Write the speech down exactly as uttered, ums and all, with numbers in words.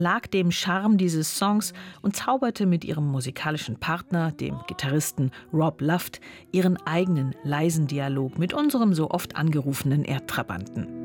lag dem Charme dieses Songs und zauberte mit ihrem musikalischen Partner, dem Gitarristen Rob Luft, ihren eigenen leisen Dialog mit unserem so oft angerufenen Erdtrabanten.